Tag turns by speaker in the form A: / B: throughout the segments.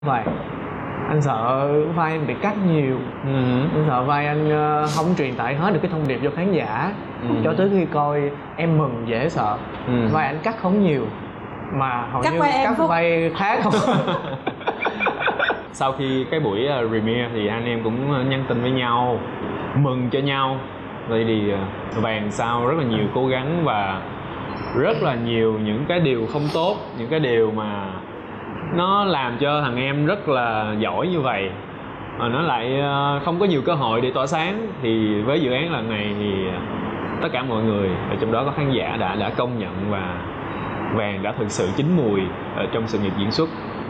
A: Vậy anh sợ vai anh bị cắt nhiều. Anh sợ vai anh không truyền tải hết được cái thông điệp cho khán giả. Cho tới khi coi em mừng dễ sợ. Vai anh cắt không nhiều mà hầu
B: cắt
A: như
B: vai
A: cắt vai khác không.
C: Sau khi cái buổi premiere thì anh em cũng nhắn tin với nhau, mừng cho nhau. Vậy thì Vàng sau rất là nhiều cố gắng và rất là nhiều những cái điều không tốt, những cái điều mà nó làm cho thằng em rất là giỏi như vậy mà nó lại không có nhiều cơ hội để tỏa sáng. Thì với dự án lần này thì tất cả mọi người, ở trong đó có khán giả đã công nhận và Vàng đã thực sự chín mùi ở trong sự nghiệp diễn xuất.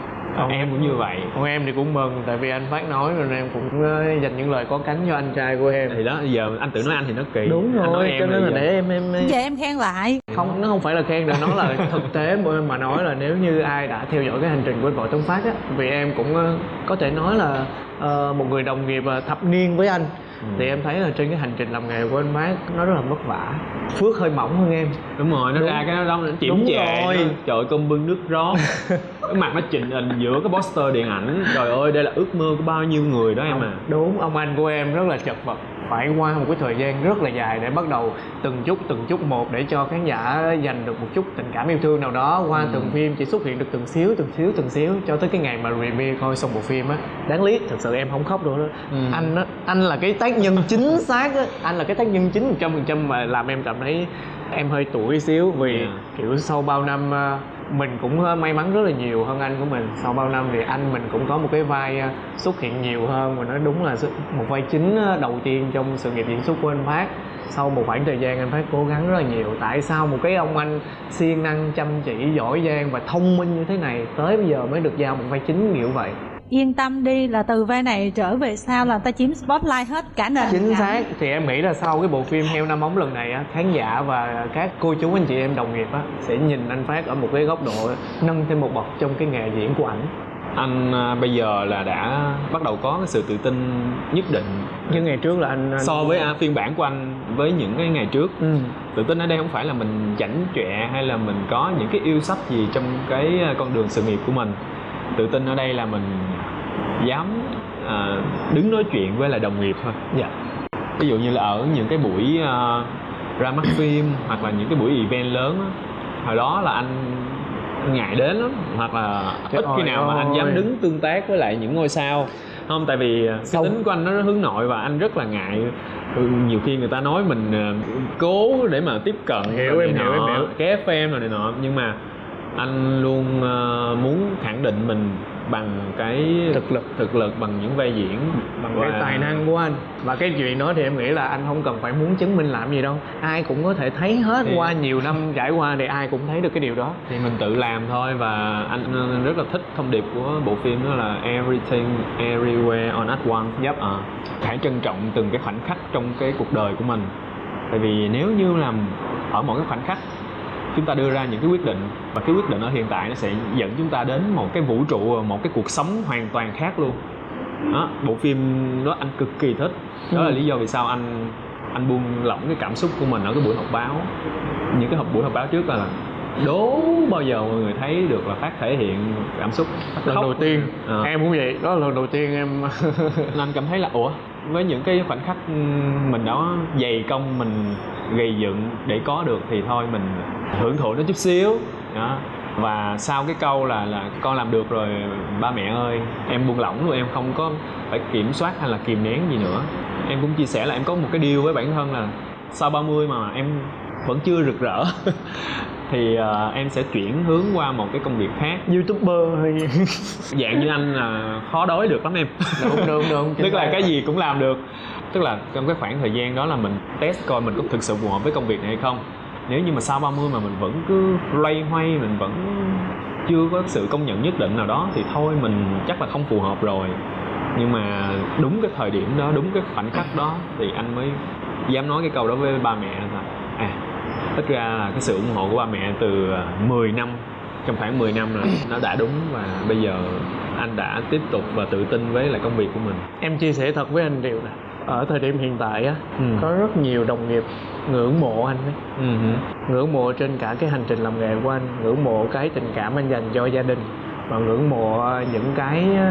C: Em cũng như vậy.
A: Còn em thì cũng mừng, tại vì anh Phát nói rồi nên em cũng dành những lời có cánh cho anh trai của em.
C: Thì đó, giờ anh tự nói anh thì nó kỳ.
A: Đúng rồi, cho nên là để em
B: giờ em khen lại.
A: Không, nó không phải là khen, nó là thực tế mà nói là nếu như ai đã theo dõi cái hành trình của anh Võ Tấn Phát á, vì em cũng có thể nói là một người đồng nghiệp thập niên với anh. Thì em thấy là trên cái hành trình làm nghề của anh Phát nó rất là vất vả. Phước hơi mỏng hơn em.
C: Đúng rồi, nó đúng. Ra cái nó đông, nó chỉm chệ rồi. Trời ơi, cơm bưng nước rót. Cái mặt nó chỉnh hình giữa cái poster điện ảnh. Trời ơi, đây là ước mơ của bao nhiêu người đó em à.
A: Đúng, ông anh của em rất là chật vật, phải qua một cái thời gian rất là dài để bắt đầu từng chút một để cho khán giả dành được một chút tình cảm yêu thương nào đó. Qua từng phim chỉ xuất hiện được từng xíu cho tới cái ngày mà premiere coi xong bộ phim á. Đáng lý thật sự em không khóc được đó. Anh là cái tác nhân chính xác á, anh là cái tác nhân chính 100% mà làm em cảm thấy em hơi tuổi xíu. Vì kiểu sau bao năm mình cũng may mắn rất là nhiều hơn anh của mình. Sau bao năm thì anh mình cũng có một cái vai xuất hiện nhiều hơn, và nói đúng là một vai chính đầu tiên trong sự nghiệp diễn xuất của anh Phát. Sau một khoảng thời gian anh Phát cố gắng rất là nhiều. Tại sao một cái ông anh siêng năng, chăm chỉ, giỏi giang và thông minh như thế này tới bây giờ mới được giao một vai chính như vậy?
B: Yên tâm đi, là từ vai này trở về sau là ta chiếm spotlight hết cả nền.
A: Chính xác. Thì em nghĩ là sau cái bộ phim Heo Năm Bóng lần này á, khán giả và các cô chú anh chị em đồng nghiệp á sẽ nhìn anh Phát ở một cái góc độ nâng thêm một bậc trong cái nghề diễn của ảnh.
C: Anh bây giờ là đã bắt đầu có cái sự tự tin nhất định.
A: Nhưng ngày trước là anh
C: so với phiên bản của anh với những cái ngày trước. Tự tin ở đây không phải là mình chảnh chọe hay là mình có những cái yêu sách gì trong cái con đường sự nghiệp của mình. Tự tin ở đây là mình dám đứng nói chuyện với lại đồng nghiệp thôi. Ví dụ như là ở những cái buổi ra mắt phim hoặc là những cái buổi event lớn á, hồi đó là anh ngại đến lắm, hoặc là ít khi nào mà anh dám đứng tương tác với lại những ngôi sao. Không, tại vì cái tính của anh nó hướng nội và anh rất là ngại. Nhiều khi người ta nói mình cố để mà tiếp cận,
A: em hiểu
C: cái FM rồi này nọ, nhưng mà anh luôn muốn khẳng định mình bằng cái thực lực bằng những vai diễn,
A: bằng cái tài năng của anh. Và cái chuyện đó thì em nghĩ là anh không cần phải muốn chứng minh làm gì đâu, ai cũng có thể thấy hết. Qua nhiều năm trải qua thì ai cũng thấy được cái điều đó.
C: Thì mình tự làm thôi. Và anh rất là thích thông điệp của bộ phim, đó là Everything Everywhere All at Once. Hãy trân trọng từng cái khoảnh khắc trong cái cuộc đời của mình. Tại vì nếu như làm ở mỗi cái khoảnh khắc chúng ta đưa ra những cái quyết định, và cái quyết định ở hiện tại nó sẽ dẫn chúng ta đến một cái vũ trụ, một cái cuộc sống hoàn toàn khác luôn đó. Bộ phim đó anh cực kỳ thích. Đó là lý do vì sao anh buông lỏng cái cảm xúc của mình ở cái buổi họp báo. Những cái buổi họp báo trước là đố bao giờ mọi người thấy được là Phát thể hiện cảm xúc
A: lần đầu tiên. Em cũng vậy, đó là lần đầu tiên em
C: anh cảm thấy là với những cái khoảnh khắc mình đó dày công mình gây dựng để có được thì thôi mình hưởng thụ nó chút xíu đó. Và sau cái câu là con làm được rồi ba mẹ ơi, em buông lỏng luôn, em không có phải kiểm soát hay là kìm nén gì nữa. Em cũng chia sẻ là em có một cái deal với bản thân là sau 30 mà em vẫn chưa rực rỡ thì em sẽ chuyển hướng qua một cái công việc khác.
A: YouTuber hay
C: dạng như anh là khó đối được lắm em.
A: Đúng.
C: Tức là cái gì cũng làm được. Tức là trong cái khoảng thời gian đó là mình test coi mình có thực sự phù hợp với công việc này hay không. Nếu như mà sau 30 mà mình vẫn cứ loay hoay, mình vẫn chưa có sự công nhận nhất định nào đó thì thôi mình chắc là không phù hợp rồi. Nhưng mà đúng cái thời điểm đó, đúng cái khoảnh khắc đó thì anh mới dám nói cái câu đó với ba mẹ là tất ra là cái sự ủng hộ của ba mẹ từ 10 năm, trong khoảng 10 năm rồi, nó đã đúng. Và bây giờ anh đã tiếp tục và tự tin với lại công việc của mình.
A: Em chia sẻ thật với anh điều này, ở thời điểm hiện tại á, có rất nhiều đồng nghiệp ngưỡng mộ anh ấy. Ngưỡng mộ trên cả cái hành trình làm nghề của anh, ngưỡng mộ cái tình cảm anh dành cho gia đình, và ngưỡng mộ những cái